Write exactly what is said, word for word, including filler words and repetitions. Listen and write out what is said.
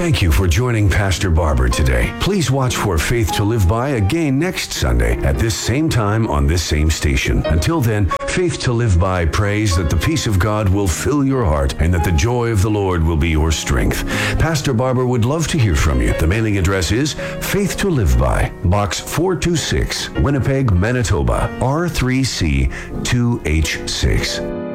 Thank you for joining Pastor Barber today. Please watch for Faith to Live By again next Sunday at this same time on this same station. Until then, Faith to Live By prays that the peace of God will fill your heart and that the joy of the Lord will be your strength. Pastor Barber would love to hear from you. The mailing address is Faith to Live By, Box four two six, Winnipeg, Manitoba, R three C two H six.